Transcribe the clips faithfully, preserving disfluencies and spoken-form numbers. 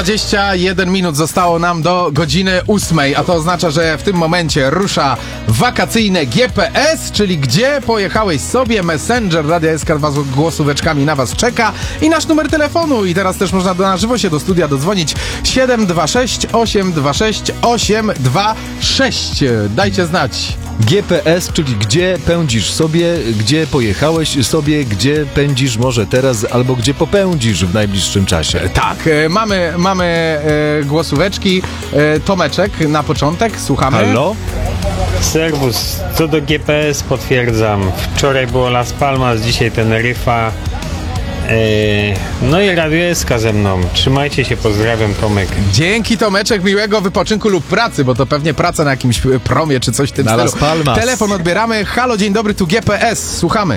dwadzieścia jeden minut zostało nam do godziny ósmej, a to oznacza, że w tym momencie rusza wakacyjne G P S, czyli gdzie pojechałeś sobie. Messenger Radia S K dwa z głosóweczkami na was czeka i nasz numer telefonu. I teraz też można do, na żywo się do studia dodzwonić siedem dwa sześć osiem dwa sześć osiem dwa sześć. Dajcie znać. G P S, czyli gdzie pędzisz sobie, gdzie pojechałeś sobie, gdzie pędzisz może teraz, albo gdzie popędzisz w najbliższym czasie. Tak, e, mamy, mamy e, głosóweczki. E, Tomeczek na początek, słuchamy. Halo? Serwus, co do G P S potwierdzam. Wczoraj było Las Palmas, dzisiaj Teneryfa. Eee, no i Radio S K ze mną. Trzymajcie się, pozdrawiam, Tomek. Dzięki, Tomeczek, miłego wypoczynku lub pracy, bo to pewnie praca na jakimś promie czy coś w tym na stylu. Las Palmas. Telefon odbieramy. Halo, dzień dobry, tu G P S, słuchamy.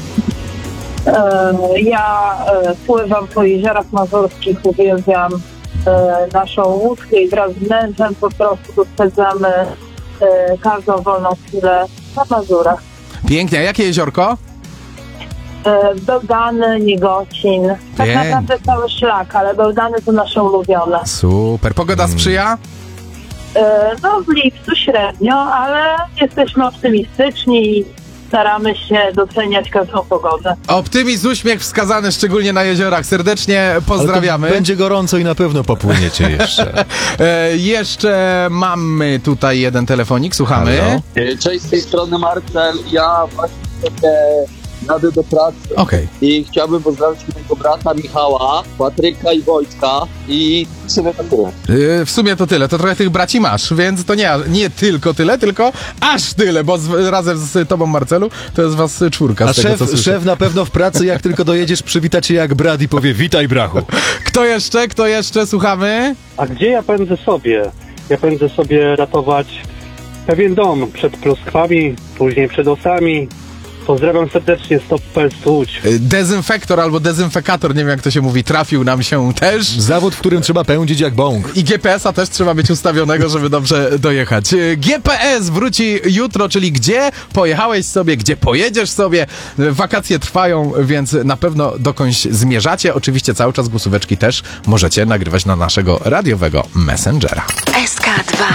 E, ja e, pływam po jeziorach mazurskich, uwielbiam e, naszą łódkę i wraz z mężem po prostu spędzamy e, każdą wolną chwilę na Mazurach. Pięknie, a jakie jeziorko? E, Bełdany, Niegocin, tak Pięk. naprawdę cały szlak, ale Bełdany to nasze ulubione. Super, pogoda sprzyja? E, no w lipcu średnio, ale jesteśmy optymistyczni i staramy się doceniać każdą pogodę. Optymizm, uśmiech wskazany szczególnie na jeziorach. Serdecznie pozdrawiamy. Ale to będzie gorąco i na pewno popłyniecie jeszcze. E, jeszcze mamy tutaj jeden telefonik, słuchamy. Halo? Cześć, z tej strony Marcel. Ja właśnie sobie jadę do pracy Okej. i chciałbym pozdrowić mojego brata Michała, Patryka i Wojtka i w sumie to tyle. E, w sumie to tyle, to trochę tych braci masz, więc to nie, nie tylko tyle, tylko aż tyle, bo z, razem z tobą, Marcelu, to jest was czwórka. A z tego, szef, co słyszę. szef na pewno w pracy, jak tylko dojedziesz, przywita cię jak brat i powie: witaj, brachu. Kto jeszcze? Kto jeszcze? Słuchamy? A gdzie ja pędzę sobie? Ja pędzę sobie ratować pewien dom przed pluskwami, później przed osami. Pozdrawiam serdecznie, Stop Pest Łódź. E, Dezynfektor albo dezynfekator, nie wiem jak to się mówi, trafił nam się też. Zawód, w którym trzeba pędzić jak bąk. I G P S a też trzeba mieć ustawionego, żeby dobrze dojechać. E, G P S wróci jutro, czyli gdzie pojechałeś sobie, gdzie pojedziesz sobie. E, Wakacje trwają, więc na pewno dokądś zmierzacie. Oczywiście cały czas głosóweczki też możecie nagrywać na naszego radiowego Messengera. S K dwa.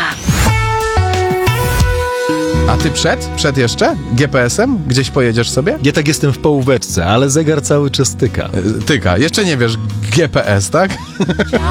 A ty przed? Przed jeszcze? G P S em? Gdzieś pojedziesz sobie? Ja tak jestem w połóweczce, ale zegar cały czas tyka. E, Tyka, jeszcze nie wiesz G P S, tak?